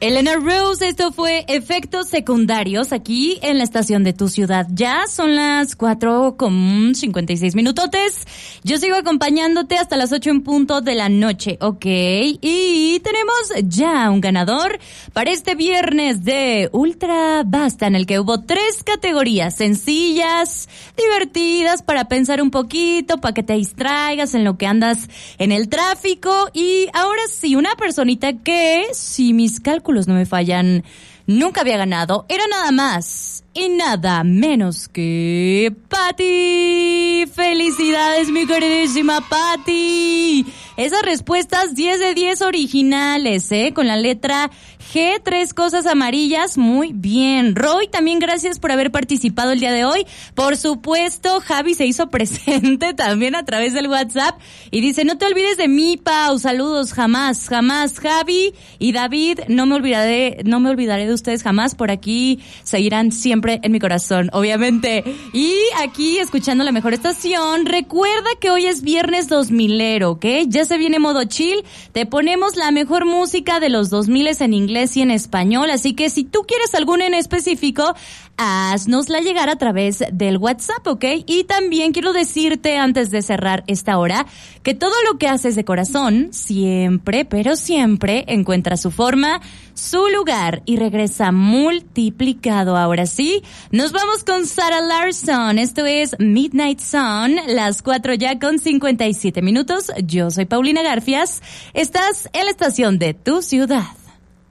Elena Rose, esto fue Efectos Secundarios aquí en la estación de tu ciudad. Ya son las 4:56 minutotes. Yo sigo acompañándote hasta las 8 en punto de la noche, ¿ok? Y tenemos ya un ganador para este viernes de Ultra Basta, en el que hubo 3 categorías sencillas, divertidas, para pensar un poquito, para que te distraigas en lo que andas en el tráfico. Y ahora sí, una personita que, si mis cálculos no me fallan, nunca había ganado, era nada más y nada menos que Pati. ¡Felicidades, mi queridísima Pati! Esas respuestas 10 de 10 originales, con la letra G, 3 cosas amarillas, muy bien. Roy, también gracias por haber participado el día de hoy. Por supuesto, Javi se hizo presente también a través del WhatsApp y dice, no te olvides de mí, Pau, saludos, jamás, Javi y David, no me olvidaré de ustedes jamás, por aquí seguirán siempre en mi corazón, obviamente. Y aquí, escuchando la mejor estación, recuerda que hoy es viernes 2000ero, ¿ok? Ya se viene modo chill, te ponemos la mejor música de los 2000s en inglés y en español, así que si tú quieres alguna en específico, haznosla llegar a través del WhatsApp, ¿ok? Y también quiero decirte, antes de cerrar esta hora, que todo lo que haces de corazón, siempre, pero siempre, encuentra su forma, su lugar y regresa multiplicado. Ahora sí, nos vamos con Sarah Larsson. Esto es Midnight Sun, las 4 ya con 57 minutos. Yo soy Paulina Garfias. Estás en la estación de tu ciudad.